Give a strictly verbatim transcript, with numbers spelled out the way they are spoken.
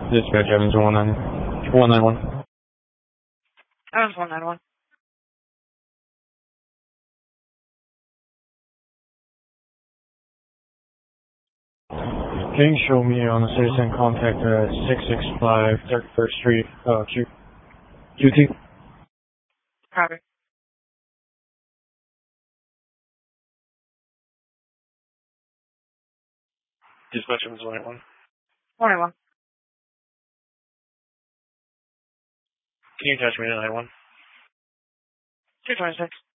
Dispatch Evans one nine one nine one. Evans one nine one. Can you show me on the citizen contact uh, six six five thirty-first Street, uh, Q, QT? Copy. Dispatch Evans one one. one nine one. Can you touch me to nine one? two twenty-six.